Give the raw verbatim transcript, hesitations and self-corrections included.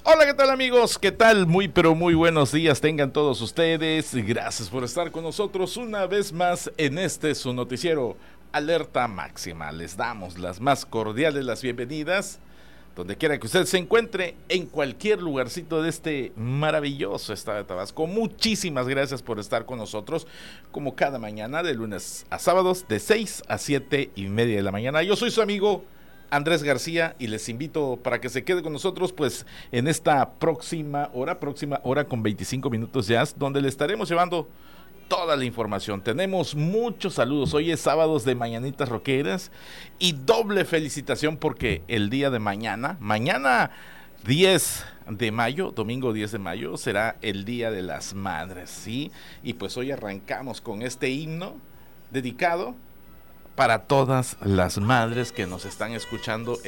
Hola, ¿qué tal amigos? ¿Qué tal? Muy pero muy buenos días tengan todos ustedes. Gracias por estar con nosotros una vez más en este su noticiero Alerta Máxima. Les damos las más cordiales las bienvenidas donde quiera que usted se encuentre, en cualquier lugarcito de este maravilloso estado de Tabasco. Muchísimas gracias por estar con nosotros, como cada mañana, de lunes a sábados, de seis a siete y media de la mañana. Yo soy su amigo Andrés García y les invito para que se quede con nosotros pues en esta próxima hora, próxima hora con veinticinco minutos ya, donde le estaremos llevando toda la información. Tenemos muchos saludos. Hoy es sábados de Mañanitas Rockeras y doble felicitación porque el día de mañana, mañana diez de mayo, domingo diez de mayo, será el Día de las Madres, ¿sí? Y pues hoy arrancamos con este himno dedicado para todas las madres que nos están escuchando